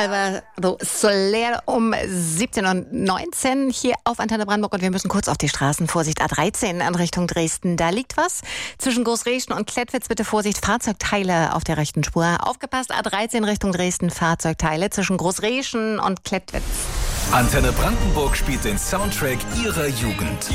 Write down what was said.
Alvaro Soler um 17:19 Uhr hier auf Antenne Brandenburg und wir müssen kurz auf die Straßen. Vorsicht, A13 in Richtung Dresden. Da liegt was. Zwischen Großreschen und Klettwitz bitte Vorsicht, Fahrzeugteile auf der rechten Spur. Aufgepasst, A13 Richtung Dresden, Fahrzeugteile zwischen Großreschen und Klettwitz. Antenne Brandenburg spielt den Soundtrack Ihrer Jugend.